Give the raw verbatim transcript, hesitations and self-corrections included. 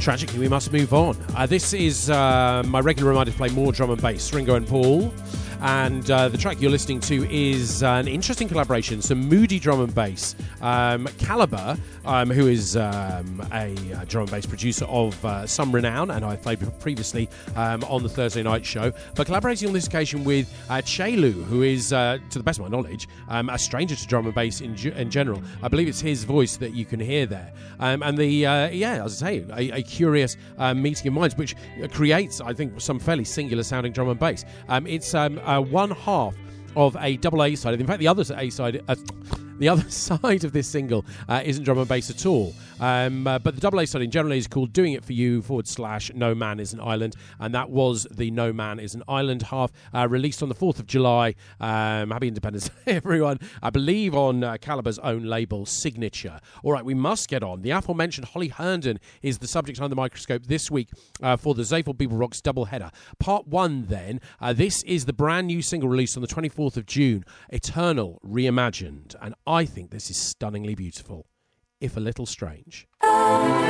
Tragically, we must move on. Uh, this is uh, my regular reminder to play more drum and bass, Ringo and Paul. And uh, the track you're listening to is an interesting collaboration, some moody drum and bass. Um, Calibre, um, who is um, a uh, drum and bass producer of uh, some renown, and I've played previously um, on the Thursday night show, but collaborating on this occasion with uh, Chelu, who is, uh, to the best of my knowledge, um, a stranger to drum and bass in, ge- in general. I believe it's his voice that you can hear there. Um, and the, uh, yeah, as I say, a, a curious uh, meeting of minds, which creates, I think, some fairly singular sounding drum and bass. Um, it's um, uh, one half of a double A side. In fact, the other A side, uh, the other side of this single uh, isn't drum and bass at all. Um, uh, but the double A side in general is called Doing It For You forward slash No Man Is an Island. And that was the No Man Is an Island half, uh, released on the fourth of July. Um, happy Independence Day, everyone. I believe on uh, Calibre's own label, Signature. All right, we must get on. The aforementioned Holly Herndon is the subject under the microscope this week uh, for the Zayful Bebop Rocks doubleheader. Part one, then. Uh, this is the brand new single released on the twenty-fourth of June, Eternal Reimagined. And I think this is stunningly beautiful, if a little strange. Oh,